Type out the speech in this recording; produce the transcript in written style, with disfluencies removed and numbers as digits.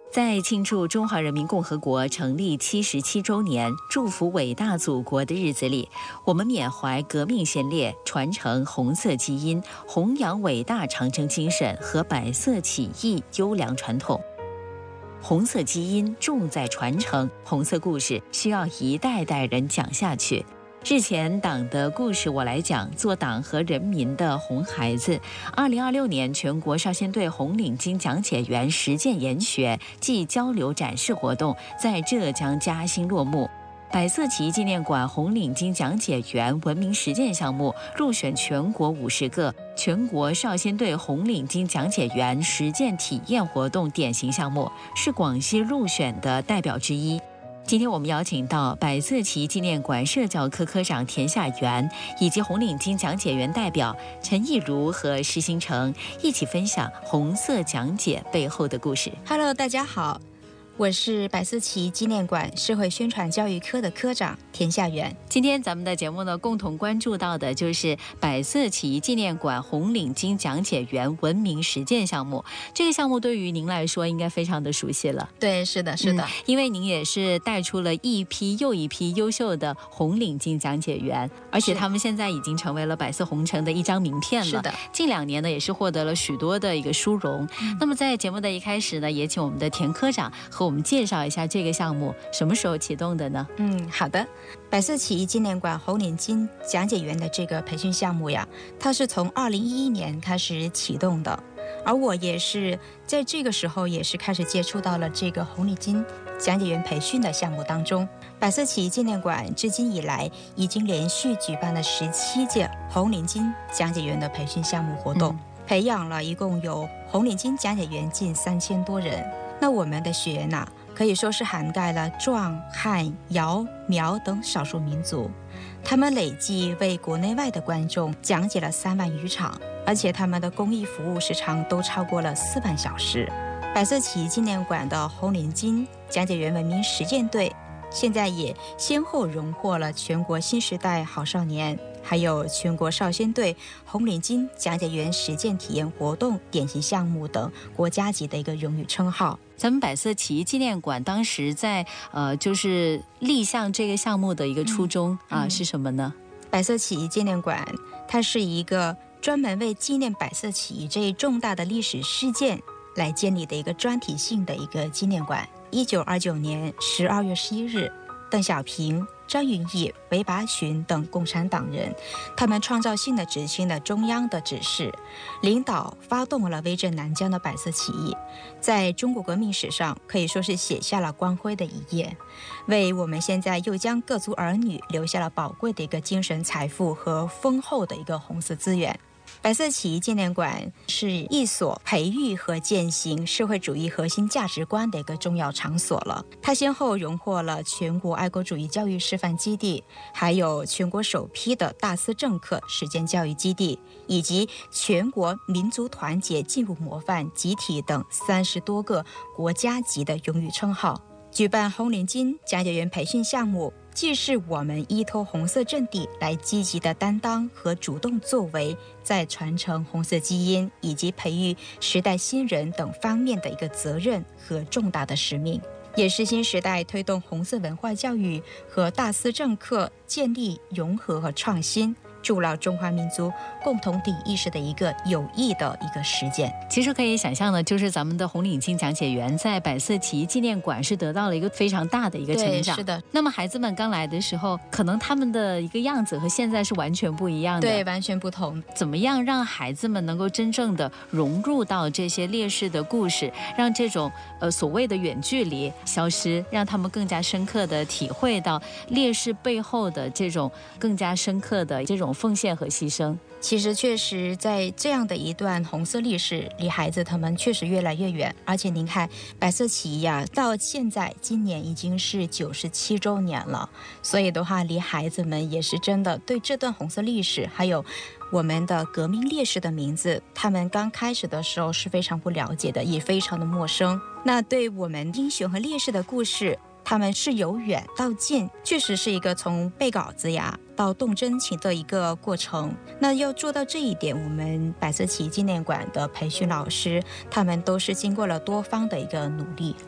在庆祝中华人民共和国成立77周年，祝福伟大祖国的日子里，我们缅怀革命先烈，传承红色基因，弘扬伟大长征精神和百色起义优良传统。红色基因重在传承，红色故事需要一代代人讲下去。日前党的故事我来讲，做党和人民的红孩子。2026年全国少先队红领巾讲解员实践研学暨交流展示活动在浙江嘉兴落幕。百色起义纪念馆红领巾讲解员文明实践项目入选全国50个全国少先队红领巾讲解员实践体验活动典型项目，是广西入选的代表之一。今天我们邀请到百色起义纪念馆社教科科长田夏元以及红领巾讲解员代表陈义如和施新成一起分享红色讲解背后的故事。 Hello， 大家好，我是百色起义纪念馆社会宣传教育科的科长田夏元。 今天咱们的节目呢，共同关注到的就是百色起义纪念馆红领巾讲解员文明实践项目。这个项目对于您来说应该非常的熟悉了。 对，是的，是的， 因为您也是带出了一批又一批优秀的红领巾讲解员，而且他们现在已经成为了百色红城的一张名片了。 是的， 近2年呢，也是获得了许多的一个殊荣。那么在节目的一开始呢，也请我们的田科长和我们介绍一下这个项目什么时候启动的呢？ 好的。百色起义纪念馆红领巾讲解员的这个培训项目呀，它是从2011年开始启动的，而我也是在这个时候也是开始接触到了这个红领巾讲解员培训的项目当中。百色起义纪念馆至今以来已经连续举办了17届红领巾讲解员的培训项目活动，培养了一共有红领巾讲解员近3000多人。那我们的学员呢，可以说是涵盖了壮、汉、瑶、苗等少数民族，他们累计为国内外的观众讲解了3万余场，而且他们的公益服务时长都超过了4万小时。百色起义纪念馆的红领巾讲解员文明实践队现在也先后荣获了全国新时代好少年，还有全国少先队红领巾讲解员实践体验活动典型项目等国家级的一个荣誉称号。 咱们百色起义纪念馆当时在就是立项这个项目的一个初衷是什么呢？ 百色起义纪念馆它是一个专门为纪念百色起义这一重大的历史事件来建立的一个专题性的一个纪念馆。1929年12月11日，邓小平、张云逸、韦拔群等共产党人，他们创造性的执行了中央的指示，领导发动了威震南疆的百色起义，在中国革命史上可以说是写下了光辉的一页，为我们现在又将各族儿女留下了宝贵的一个精神财富和丰厚的一个红色资源。百色起义纪念馆是一所培育和践行社会主义核心价值观的一个重要场所了。它先后荣获了全国爱国主义教育示范基地，还有全国首批的大思政课实践教育基地，以及全国民族团结进步模范集体等30多个国家级的荣誉称号。举办红领巾讲解员培训项目，既是我们依托红色阵地来积极的担当和主动作为，在传承红色基因以及培育时代新人等方面的一个责任和重大的使命，也是新时代推动红色文化教育和大思政课建立融合和创新，筑牢中华民族共同体意识的一个有益的一个实践。 其实可以想象的，就是咱们的红领巾讲解员在百色起义纪念馆是得到了一个非常大的一个成长。 对，是的。 那么孩子们刚来的时候，可能他们的一个样子和现在是完全不一样的。 对，完全不同。 怎么样让孩子们能够真正的融入到这些烈士的故事，让这种所谓的远距离消失，让他们更加深刻的体会到烈士背后的这种更加深刻的这种奉献和牺牲。 其实确实在这样的一段红色历史离孩子他们确实越来越远，而且您看百色起义到现在今年已经是97周年了，所以的话离孩子们也是真的对这段红色历史还有我们的革命烈士的名字，他们刚开始的时候是非常不了解的，也非常的陌生。那对我们英雄和烈士的故事，他们是由远到近，确实是一个从背稿子到动真情的一个过程。那要做到这一点，我们百色起义纪念馆的培训老师，他们都是经过了多方的一个努力。